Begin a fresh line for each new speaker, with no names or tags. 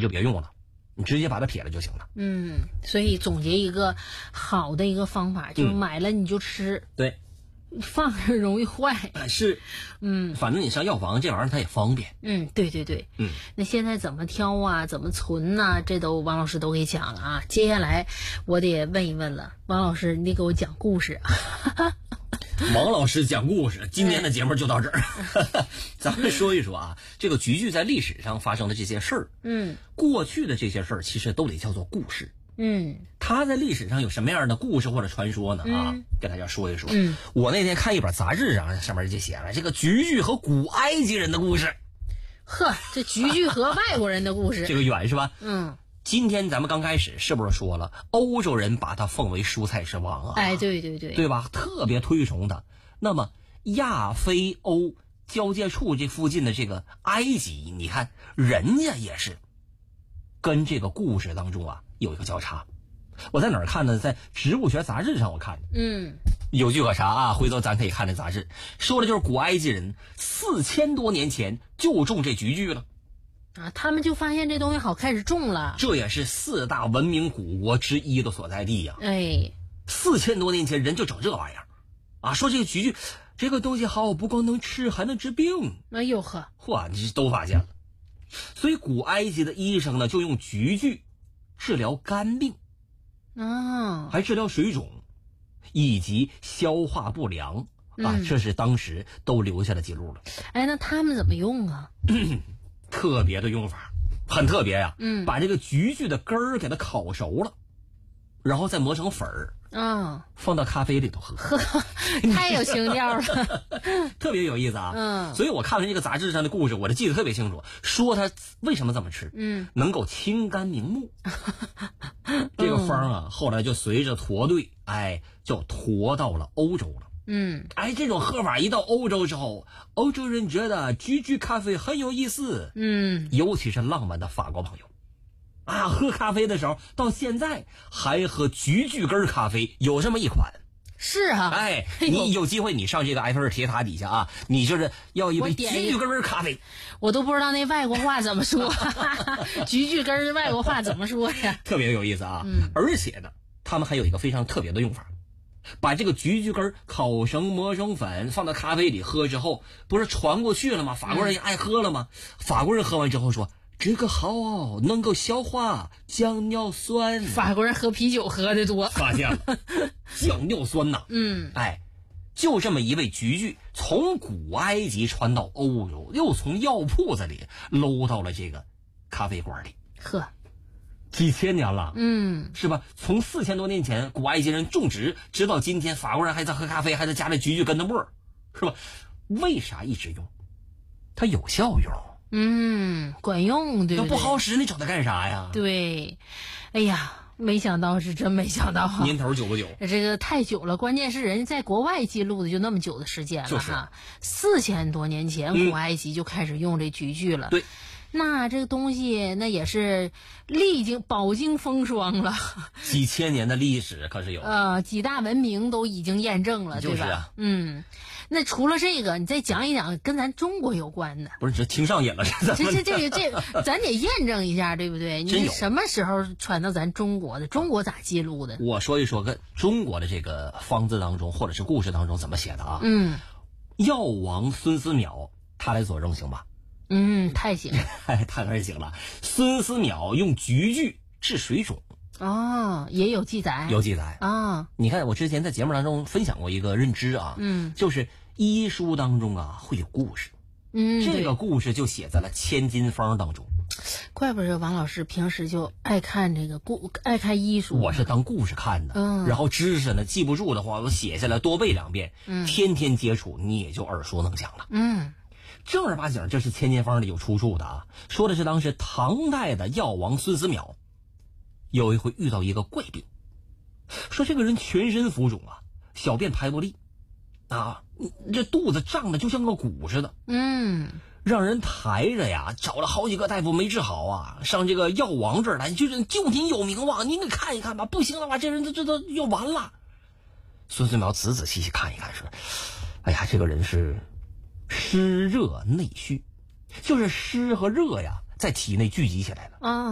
就别用了，你直接把它撇了就行了。
所以总结一个好的一个方法，就是买了你就吃，
对，
放着容易坏。
是，反正你上药房这玩意儿它也方便。
对，那现在怎么挑啊，怎么存呐，这都王老师都给讲了啊。接下来我得问一问了，王老师，你得给我讲故事。
王老师讲故事，今天的节目就到这儿。咱们说一说啊，这个菊苣在历史上发生的这些事儿，过去的这些事儿其实都得叫做故事。它在历史上有什么样的故事或者传说呢？跟大家说一说。我那天看一本杂志上面就写了这个菊苣和古埃及人的故事。
呵，这菊苣和外国人的故事，
这个远是吧？今天咱们刚开始是不是说了，欧洲人把它奉为蔬菜之王啊？
哎，对，
对吧？特别推崇它。那么亚非欧交界处这附近的这个埃及，你看人家也是跟这个故事当中啊有一个交叉。我在哪儿看呢？在《植物学杂志》上我看的。有据可查啊，回头咱可以看这杂志，说的就是古埃及人4000多年前就种这菊苣了。
他们就发现这东西好，开始种了。
这也是4大文明古国之一的所在地呀。4000多年前人就整这玩意儿啊，说这个菊苣这个东西好，不光能吃，还能治病。
哎呦呵，
嚯，你都发现了。所以古埃及的医生呢，就用菊苣治疗肝病还治疗水肿以及消化不良这是当时都留下了记录了。
那他们怎么用啊？
特别的用法，很特别呀。把这个菊苣的根儿给它烤熟了，然后再磨成粉儿放到咖啡里头喝。
太有情调了。
特别有意思啊。所以我看了这个杂志上的故事，我就记得特别清楚，说他为什么这么吃，能够清肝明目。这个方啊，后来就随着驼队就驮到了欧洲了。这种喝法一到欧洲之后，欧洲人觉得菊苣咖啡很有意思。尤其是浪漫的法国朋友喝咖啡的时候，到现在还喝菊苣根咖啡，有这么一款。
是啊，
你有机会你上这个埃菲尔铁塔底下你就是要一杯菊苣根咖啡。
我都不知道那外国话怎么说。菊苣根外国话怎么说呀？
特别有意思啊。而且呢，他们还有一个非常特别的用法，把这个菊苣根烤成磨成粉，放到咖啡里喝之后，不是传过去了吗？法国人也爱喝了吗？法国人喝完之后说，这个好，能够消化，降尿酸。
法国人喝啤酒喝的多，
发现了降尿酸呐。就这么一味菊苣，从古埃及传到欧洲，又从药铺子里搂到了这个咖啡馆里。几千年了，是吧？从4000多年前古埃及人种植，直到今天，法国人还在喝咖啡，还在加这菊苣根的沫儿，是吧？为啥一直用？它有效用，
管用，对不对？
那不好使，你整它干啥呀？
对，哎呀，没想到是真没想到
年头久不久？
这个太久了，关键是人家在国外记录的就那么久的时间了哈。4000多年前，古埃及就开始用这菊苣了。
对。
那这个东西那也是历经饱经风霜了，
几千年的历史可是有。
几大文明都已经验证了，对吧？那除了这个，你再讲一讲跟咱中国有关的。
不是，这听上瘾了，
这咱得验证一下，对不对？
真有。
你什么时候传到咱中国的？中国咋记录的？
我说一说跟中国的这个方子当中或者是故事当中怎么写的啊？药王孙思邈他来佐证行吧？
太行，
太而行了。孙思邈用菊苣治水肿，
也有记载，
有记载
啊。
你看，我之前在节目当中分享过一个认知啊，就是医书当中会有故事，这个故事就写在了《千金方》当中。
怪不得王老师平时就爱看这个爱看医书。
我是当故事看的，然后知识呢记不住的话，我写下来多背2遍，天天接触，你也就耳熟能详了。正儿八经这是《千金方》里有出处的啊，说的是当时唐代的药王孙思邈有一回遇到一个怪病，说这个人全身浮肿小便排不利这肚子胀得就像个鼓似的，让人抬着呀，找了好几个大夫没治好上这个药王这儿来，就是就您有名望，您给看一看吧，不行的话这人这都要完了。孙思邈仔仔细细看一看，说哎呀，这个人是湿热内虚，就是湿和热呀在体内聚集起来了